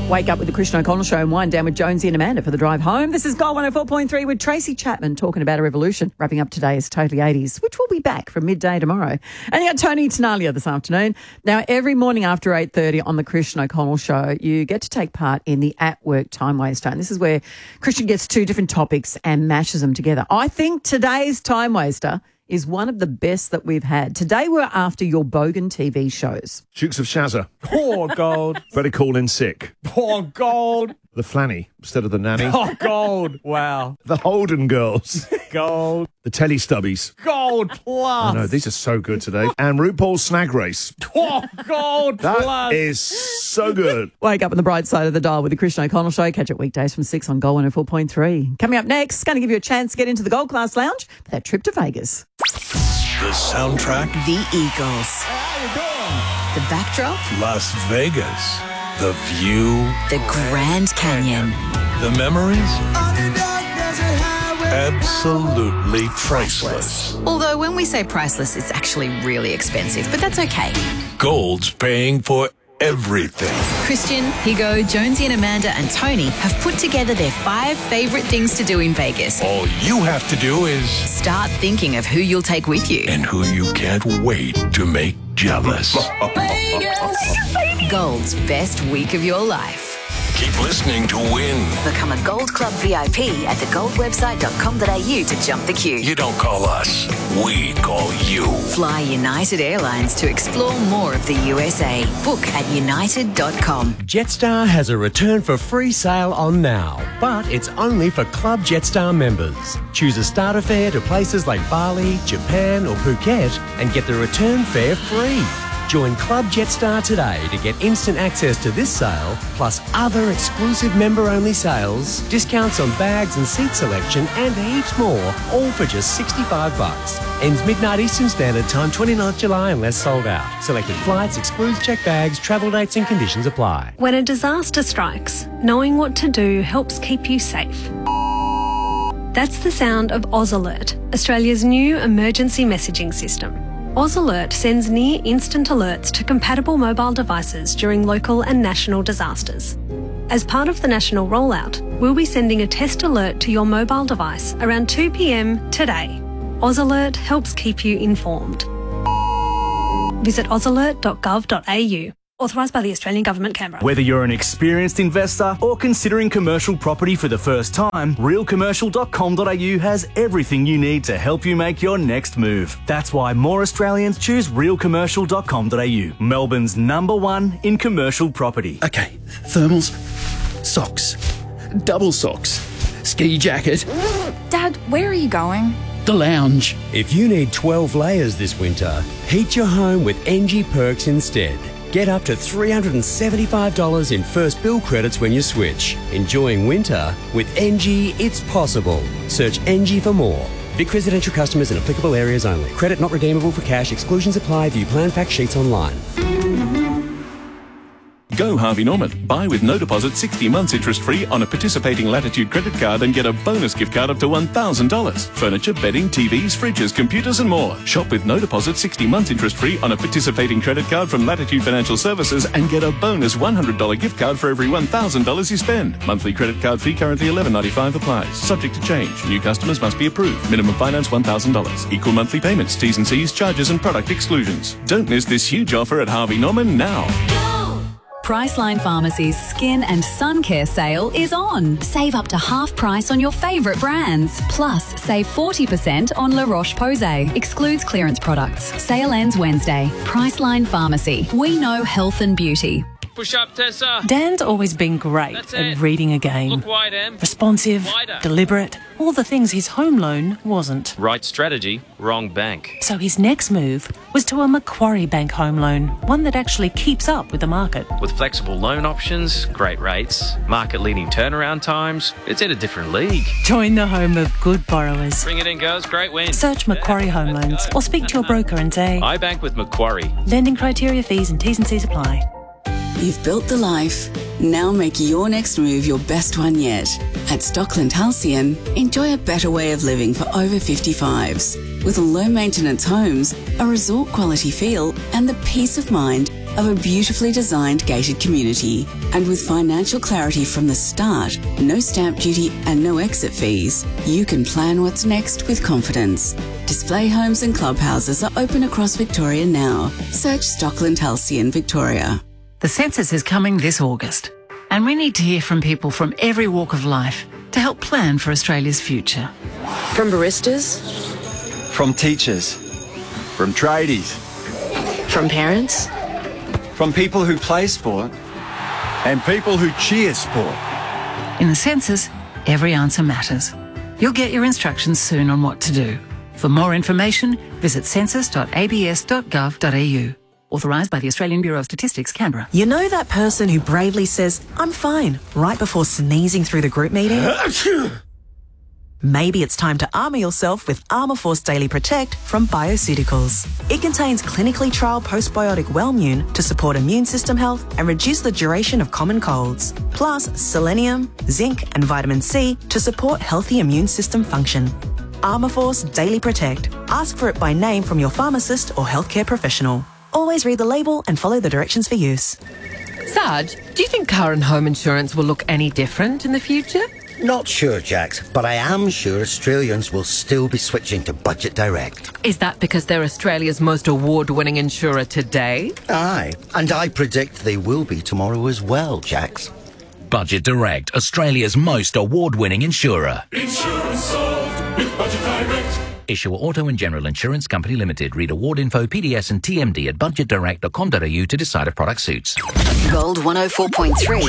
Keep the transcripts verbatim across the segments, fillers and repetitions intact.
Wake up with the Christian O'Connell Show and wind down with Jonesy and Amanda for the drive home. This is Gold one oh four point three with Tracy Chapman talking about a revolution. Wrapping up today is Totally eighties, which will be back from midday tomorrow. And you got Tony Tenalia this afternoon. Now, every morning after eight thirty on the Christian O'Connell Show, you get to take part in the At Work Time Waster. And this is where Christian gets two different topics and mashes them together. I think today's Time Waster is one of the best that we've had. Today we're after your bogan T V shows. Dukes of Shazza. Oh, gold. Better Call in Sick. Oh, gold. The Flanny instead of the Nanny. Oh, gold. Wow. The Holden Girls. Gold. The Teletubbies. Gold plus. I know, these are so good today. And RuPaul's Snag Race. Oh, gold That plus. is so good. Wake up on the bright side of the dial with the Christian O'Connell Show. Catch it weekdays from six on Gold one oh four point three. Coming up next, going to give you a chance to get into the Gold Class Lounge for that trip to Vegas. The soundtrack, The Eagles. How you doing? The backdrop, Las Vegas. The view, the Grand Canyon. the memories, absolutely priceless. Although when we say priceless, it's actually really expensive, but that's okay. Gold's paying for everything. Christian, Higo, Jonesy and Amanda and Tony have put together their five favourite things to do in Vegas. All you have to do is... Start thinking of who you'll take with you. and who you can't wait to make jealous. Gold's best week of your life. Keep listening to win. Become a Gold Club V I P at the gold website dot com dot a u to jump the queue. You don't call us, we call you. Fly United Airlines to explore more of the U S A. Book at united dot com. Jetstar has a return for free sale on now, but it's only for Club Jetstar members. Choose a starter fare to places like Bali, Japan or Phuket and get the return fare free. Join Club Jetstar today to get instant access to this sale, plus other exclusive member-only sales, discounts on bags and seat selection, and heaps more, all for just sixty-five bucks. Ends midnight Eastern Standard Time, twenty-ninth of July, unless sold out. Selected flights, excludes checked bags, travel dates and conditions apply. When a disaster strikes, knowing what to do helps keep you safe. That's the sound of Oz Alert, Australia's new emergency messaging system. Oz Alert sends near-instant alerts to compatible mobile devices during local and national disasters. As part of the national rollout, we'll be sending a test alert to your mobile device around two p m today. Oz Alert helps keep you informed. Visit oz alert dot gov dot a u. Authorised by the Australian Government, Canberra. Whether you're an experienced investor or considering commercial property for the first time, real commercial dot com dot a u has everything you need to help you make your next move. That's why more Australians choose real commercial dot com dot a u, Melbourne's number one in commercial property. Okay, thermals, socks, double socks, ski jacket, Dad, where are you going? the lounge. If you need twelve layers this winter, heat your home with N G Perks instead. Get up to three hundred seventy-five dollars in first bill credits when you switch. Enjoying winter? With N G, it's possible. Search N G for more. Vic residential customers in applicable areas only. Credit not redeemable for cash. Exclusions apply. View plan fact sheets online. Go Harvey Norman. Buy with no deposit sixty months interest free on a participating Latitude credit card and get a bonus gift card up to one thousand dollars. Furniture, bedding, T Vs, fridges, computers and more. Shop with no deposit sixty months interest free on a participating credit card from Latitude Financial Services and get a bonus one hundred dollars gift card for every one thousand dollars you spend. Monthly credit card fee currently eleven ninety-five applies. Subject to change. New customers must be approved. Minimum finance one thousand dollars. Equal monthly payments. T's and C's, charges and product exclusions. Don't miss this huge offer at Harvey Norman now. Priceline Pharmacy's Skin and Sun Care sale is on. Save up to half price on your favourite brands. Plus, save forty percent on La Roche-Posay. Excludes clearance products. Sale ends Wednesday. Priceline Pharmacy. We know health and beauty. Push up, Tessa. Dan's always been great That's at it. reading a game. Look wide, Em. Responsive, Wider. deliberate, all the things his home loan wasn't. Right strategy, wrong bank. So his next move was to a Macquarie Bank home loan, one that actually keeps up with the market. With flexible loan options, great rates, market-leading turnaround times, it's in a different league. Join the home of good borrowers. Bring it in, girls. Great win. Search Macquarie Home Loans or speak to your broker and say, I bank with Macquarie. lending criteria, fees and T's and C's apply. You've built the life. Now make your next move your best one yet. At Stockland Halcyon, enjoy a better way of living for over fifty-fives. With low-maintenance homes, a resort-quality feel, and the peace of mind of a beautifully designed gated community. And with financial clarity from the start, no stamp duty and no exit fees, you can plan what's next with confidence. Display homes and clubhouses are open across Victoria now. Search Stockland Halcyon Victoria. The census is coming this August, and we need to hear from people from every walk of life to help plan for Australia's future. From baristas, from teachers, from tradies, from parents, from people who play sport, and people who cheer sport. In the census, every answer matters. You'll get your instructions soon on what to do. For more information, visit census dot a b s dot gov dot a u. Authorised by the Australian Bureau of Statistics, Canberra. You know that person who bravely says, "I'm fine," right before sneezing through the group meeting? Maybe it's time to armour yourself with Armour Force Daily Protect from Bioceuticals. It contains clinically trialled postbiotic Wellmune to support immune system health and reduce the duration of common colds. Plus selenium, zinc and vitamin C to support healthy immune system function. Armour Force Daily Protect. Ask for it by name from your pharmacist or healthcare professional. Always read the label and follow the directions for use. Sarge, do you think car and home insurance will look any different in the future? Not sure, Jax, but I am sure Australians will still be switching to Budget Direct. Is that because they're Australia's most award-winning insurer today? Aye, and I predict they will be tomorrow as well, Jax. Budget Direct, Australia's most award-winning insurer. Insurance solved with Budget Direct. Issuer Auto and General Insurance Company Limited. Read award info, P D S and T M D at budget direct dot com dot a u to decide if product suits. Gold one oh four point three.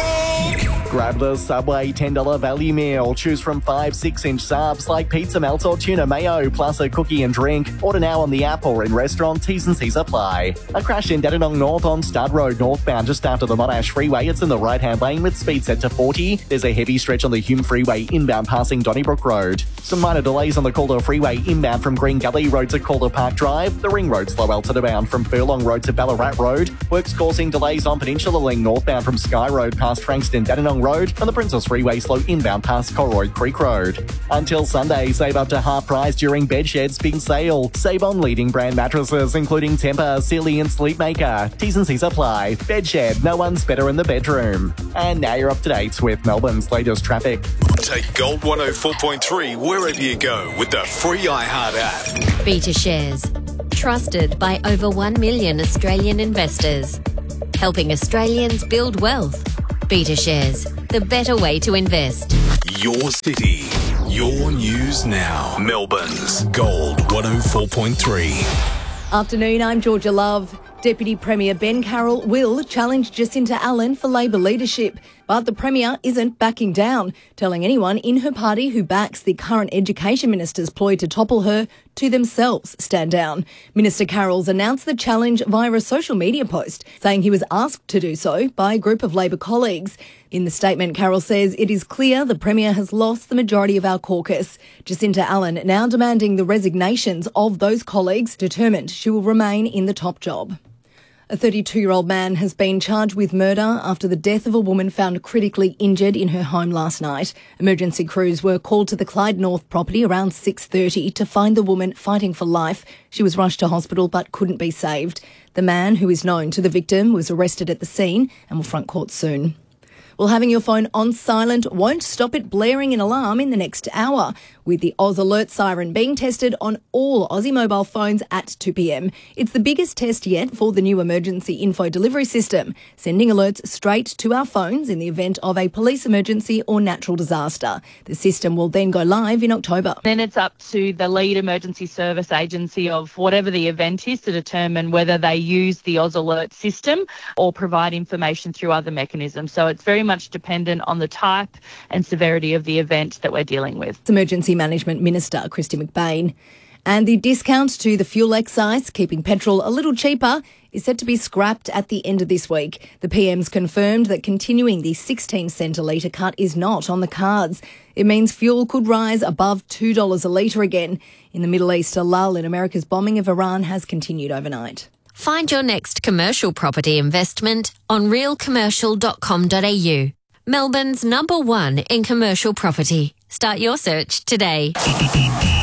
Grab the Subway ten dollars value meal. Choose from five six-inch subs like pizza melt or tuna mayo, plus a cookie and drink. Order now on the app or in restaurant. T's and C's apply. A crash in Dandenong North on Stud Road northbound just after the Monash Freeway. It's in the right-hand lane with speed set to forty. There's a heavy stretch on the Hume Freeway inbound passing Donnybrook Road. Some minor delays on the Calder Freeway inbound from Green Gully Road to Calder Park Drive. The Ring Road slow altitude bound from Furlong Road to Ballarat Road. Works causing delays on Peninsula Link northbound from Sky Road past Frankston Dandenong Road and the Princess Freeway slow inbound past Colroyd Creek Road. Until Sunday, save up to half price during Bedshed's big sale. Save on leading brand mattresses including Tempur, Sealy and Sleepmaker. T's and C's apply. Bedshed, no one's better in the bedroom. And now you're up to date with Melbourne's latest traffic. Take Gold one oh four point three wherever you go with the free iHeart app. Beta Shares. Trusted by over one million Australian investors. Helping Australians build wealth. Beta Shares, the better way to invest. Your city, your news now. Melbourne's Gold one oh four point three. Afternoon, I'm Georgia Love. Deputy Premier Ben Carroll will challenge Jacinta Allen for Labor leadership, but the Premier isn't backing down, telling anyone in her party who backs the current Education Minister's ploy to topple her to themselves stand down. Minister Carroll's announced the challenge via a social media post, saying he was asked to do so by a group of Labor colleagues. In the statement, Carroll says it is clear the Premier has lost the majority of our caucus. Jacinta Allen now demanding the resignations of those colleagues, determined she will remain in the top job. A thirty-two-year-old man has been charged with murder after the death of a woman found critically injured in her home last night. Emergency crews were called to the Clyde North property around six thirty to find the woman fighting for life. She was rushed to hospital but couldn't be saved. The man, who is known to the victim, was arrested at the scene and will front court soon. Well, having your phone on silent won't stop it blaring an alarm in the next hour, with the Oz Alert siren being tested on all Aussie mobile phones at two p.m. It's the biggest test yet for the new emergency info delivery system, sending alerts straight to our phones in the event of a police emergency or natural disaster. The system will then go live in October. Then it's up to the lead emergency service agency of whatever the event is to determine whether they use the Oz Alert system or provide information through other mechanisms. So it's very much dependent on the type and severity of the event that we're dealing with. Emergency Management Minister Christy McBain. And the discount to the fuel excise, keeping petrol a little cheaper, is set to be scrapped at the end of this week. The P M's confirmed that continuing the sixteen cent a litre cut is not on the cards. It means fuel could rise above two dollars a litre again. In the Middle East, a lull in America's bombing of Iran has continued overnight. Find your next commercial property investment on real commercial dot com dot a u. Melbourne's number one in commercial property. Start your search today.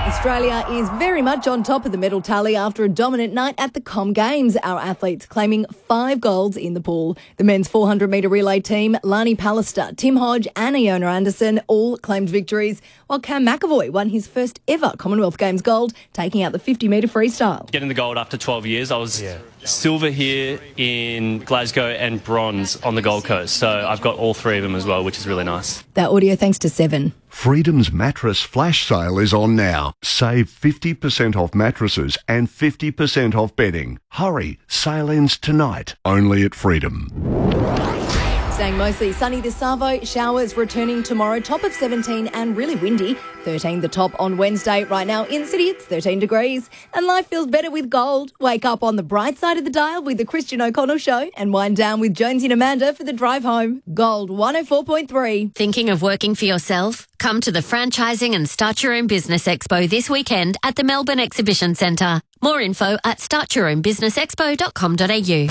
Australia is very much on top of the medal tally after a dominant night at the Com Games. Our athletes claiming five golds in the pool. The men's four hundred metre relay team, Lani Pallister, Tim Hodge and Iona Anderson all claimed victories, while Cam McAvoy won his first ever Commonwealth Games gold, taking out the fifty metre freestyle. Getting the gold after twelve years, I was yeah. silver here in Glasgow and bronze on the Gold Coast. So I've got all three of them as well, which is really nice. That audio thanks to Seven. Freedom's mattress flash sale is on now. Save fifty percent off mattresses and fifty percent off bedding. Hurry, sale ends tonight, only at Freedom. Staying mostly sunny this Savo, showers returning tomorrow, top of seventeen and really windy. thirteen the top on Wednesday. Right now in City it's thirteen degrees and life feels better with gold. Wake up on the bright side of the dial with the Christian O'Connell Show and wind down with Jonesy and Amanda for the drive home. Gold one oh four point three. Thinking of working for yourself? Come to the Franchising and Start Your Own Business Expo this weekend at the Melbourne Exhibition Centre. More info at start your own business expo dot com dot a u.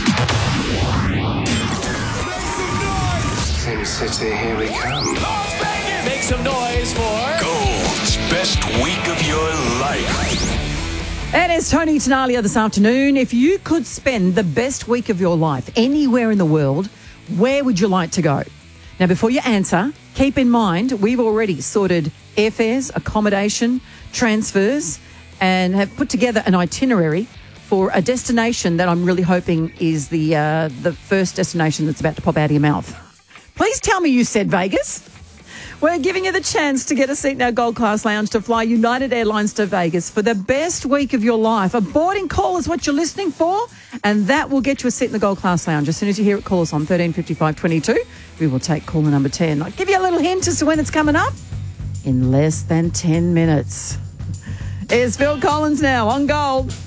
Sin City, here we come. Las Vegas! Make some noise for Gold's best week of your life. It is Tony Tenalia this afternoon. If you could spend the best week of your life anywhere in the world, where would you like to go? Now, before you answer, keep in mind we've already sorted airfares, accommodation, transfers, and have put together an itinerary for a destination that I'm really hoping is the uh, the first destination that's about to pop out of your mouth. Please tell me you said Vegas. We're giving you the chance to get a seat in our Gold Class Lounge to fly United Airlines to Vegas for the best week of your life. A boarding call is what you're listening for, and that will get you a seat in the Gold Class Lounge. As soon as you hear it, call us on thirteen fifty-five twenty-two. We will take caller number ten. I'll give you a little hint as to when it's coming up. In less than ten minutes. It's Phil Collins now on Gold.